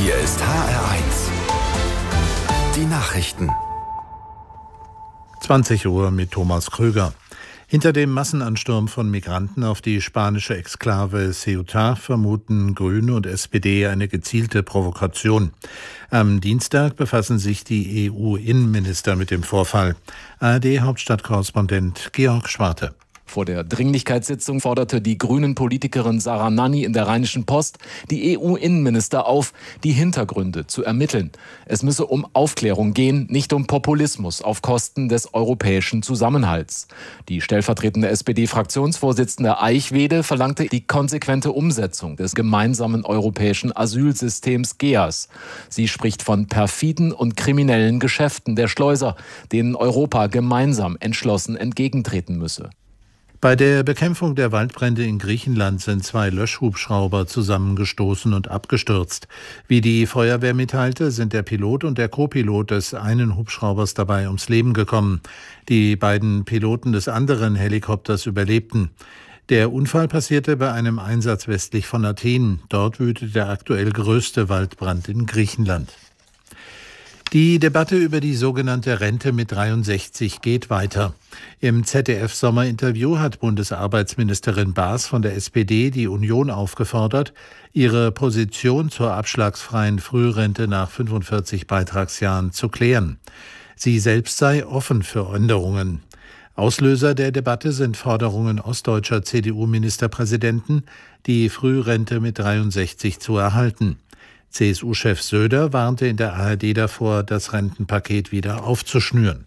Hier ist HR1. Die Nachrichten. 20 Uhr mit Thomas Kröger. Hinter dem Massenansturm von Migranten auf die spanische Exklave Ceuta vermuten Grüne und SPD eine gezielte Provokation. Am Dienstag befassen sich die EU-Innenminister mit dem Vorfall. ARD-Hauptstadtkorrespondent Georg Schwarte. Vor der Dringlichkeitssitzung forderte die Grünen-Politikerin Sarah Nanni in der Rheinischen Post die EU-Innenminister auf, die Hintergründe zu ermitteln. Es müsse um Aufklärung gehen, nicht um Populismus auf Kosten des europäischen Zusammenhalts. Die stellvertretende SPD-Fraktionsvorsitzende Eichwede verlangte die konsequente Umsetzung des gemeinsamen europäischen Asylsystems GEAS. Sie spricht von perfiden und kriminellen Geschäften der Schleuser, denen Europa gemeinsam entschlossen entgegentreten müsse. Bei der Bekämpfung der Waldbrände in Griechenland sind 2 Löschhubschrauber zusammengestoßen und abgestürzt. Wie die Feuerwehr mitteilte, sind der Pilot und der Co-Pilot des einen Hubschraubers dabei ums Leben gekommen. Die beiden Piloten des anderen Helikopters überlebten. Der Unfall passierte bei einem Einsatz westlich von Athen. Dort wütet der aktuell größte Waldbrand in Griechenland. Die Debatte über die sogenannte Rente mit 63 geht weiter. Im ZDF-Sommerinterview hat Bundesarbeitsministerin Baas von der SPD die Union aufgefordert, ihre Position zur abschlagsfreien Frührente nach 45 Beitragsjahren zu klären. Sie selbst sei offen für Änderungen. Auslöser der Debatte sind Forderungen ostdeutscher CDU-Ministerpräsidenten, die Frührente mit 63 zu erhalten. CSU-Chef Söder warnte in der ARD davor, das Rentenpaket wieder aufzuschnüren.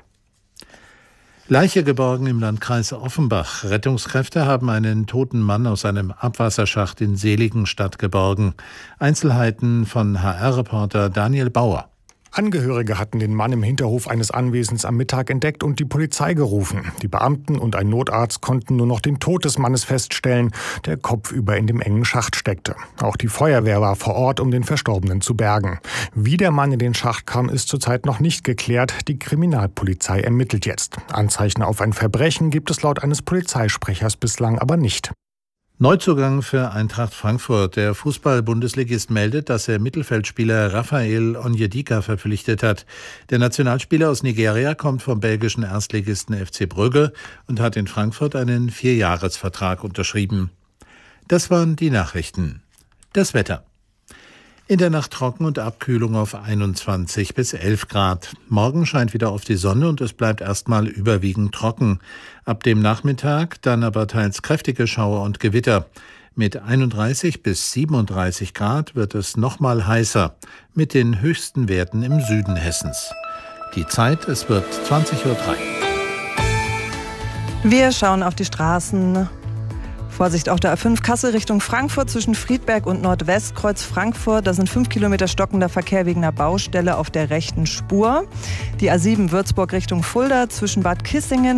Leiche geborgen im Landkreis Offenbach. Rettungskräfte haben einen toten Mann aus einem Abwasserschacht in Seligenstadt geborgen. Einzelheiten von HR-Reporter Daniel Bauer. Angehörige hatten den Mann im Hinterhof eines Anwesens am Mittag entdeckt und die Polizei gerufen. Die Beamten und ein Notarzt konnten nur noch den Tod des Mannes feststellen, der kopfüber in dem engen Schacht steckte. Auch die Feuerwehr war vor Ort, um den Verstorbenen zu bergen. Wie der Mann in den Schacht kam, ist zurzeit noch nicht geklärt. Die Kriminalpolizei ermittelt jetzt. Anzeichen auf ein Verbrechen gibt es laut eines Polizeisprechers bislang aber nicht. Neuzugang für Eintracht Frankfurt. Der Fußball-Bundesligist meldet, dass er Mittelfeldspieler Raphael Onyedika verpflichtet hat. Der Nationalspieler aus Nigeria kommt vom belgischen Erstligisten FC Brügge und hat in Frankfurt einen 4-Jahres-Vertrag unterschrieben. Das waren die Nachrichten. Das Wetter. In der Nacht trocken und Abkühlung auf 21 bis 11 Grad. Morgen scheint wieder auf die Sonne und es bleibt erstmal überwiegend trocken. Ab dem Nachmittag dann aber teils kräftige Schauer und Gewitter. Mit 31 bis 37 Grad wird es nochmal heißer, mit den höchsten Werten im Süden Hessens. Die Zeit, es wird 20:03 Uhr. Wir schauen auf die Straßen. Vorsicht auf der A5 Kassel Richtung Frankfurt zwischen Friedberg und Nordwestkreuz Frankfurt. Da sind 5 Kilometer stockender Verkehr wegen einer Baustelle auf der rechten Spur. Die A7 Würzburg Richtung Fulda zwischen Bad Kissingen